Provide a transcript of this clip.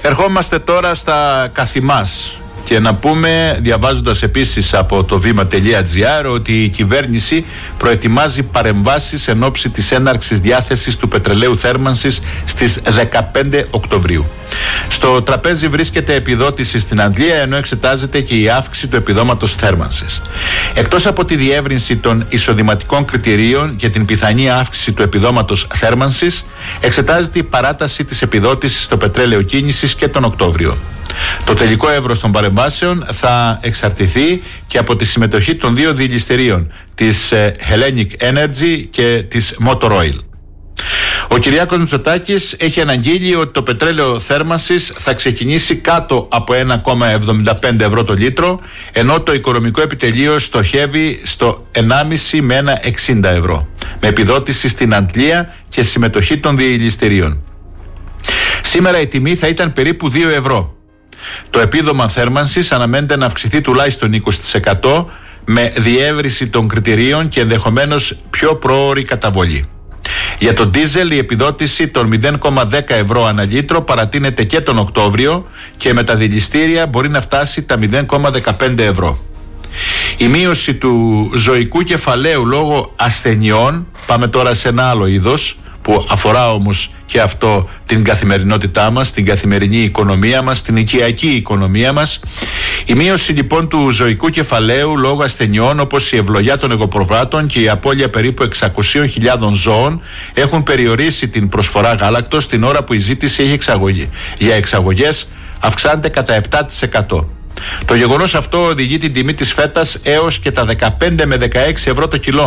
Ερχόμαστε τώρα στα καθημάς και να πούμε, διαβάζοντας επίσης από το βήμα.gr, ότι η κυβέρνηση προετοιμάζει παρεμβάσεις εν ώψη της έναρξης διάθεσης του πετρελαίου θέρμανσης στις 15 Οκτωβρίου. Στο τραπέζι βρίσκεται επιδότηση στην Αγγλία, ενώ εξετάζεται και η αύξηση του επιδόματος θέρμανσης. Εκτός από τη διεύρυνση των εισοδηματικών κριτηρίων και την πιθανή αύξηση του επιδόματος θέρμανσης, εξετάζεται η παράταση της επιδότησης στο πετρέλαιο κίνησης και τον Οκτώβριο. Το τελικό εύρος των παρεμβάσεων θα εξαρτηθεί και από τη συμμετοχή των δύο διελιστηρίων, της Hellenic Energy και της Motor Oil. Ο Κυριάκος Μητσοτάκης έχει αναγγείλει ότι το πετρέλαιο θέρμανσης θα ξεκινήσει κάτω από 1,75 ευρώ το λίτρο, ενώ το οικονομικό επιτελείο στοχεύει στο 1,5 με 1,60 ευρώ, με επιδότηση στην Αγγλία και συμμετοχή των διελιστηρίων. Σήμερα η τιμή θα ήταν περίπου 2 ευρώ. Το επίδομα θέρμανσης αναμένεται να αυξηθεί τουλάχιστον 20%, με διεύρυνση των κριτηρίων και ενδεχομένως πιο πρόωρη καταβολή. Για τον ντίζελ η επιδότηση των 0,10 ευρώ ανά λίτρο παρατείνεται και τον Οκτώβριο και με τα διελιστήρια μπορεί να φτάσει τα 0,15 ευρώ. Η μείωση του ζωικού κεφαλαίου λόγω ασθενειών, πάμε τώρα σε ένα άλλο είδος που αφορά όμως και αυτό την καθημερινότητά μας, την καθημερινή οικονομία μας, την οικιακή οικονομία μας. Η μείωση λοιπόν του ζωικού κεφαλαίου λόγω ασθενειών, όπως η ευλογιά των εγωπροβάτων και η απώλεια περίπου 600.000 ζώων, έχουν περιορίσει την προσφορά γάλακτος την ώρα που η ζήτηση έχει για εξαγωγές αυξάνεται κατά 7%. Το γεγονός αυτό οδηγεί την τιμή της φέτας έως και τα 15 με 16 ευρώ το κιλό.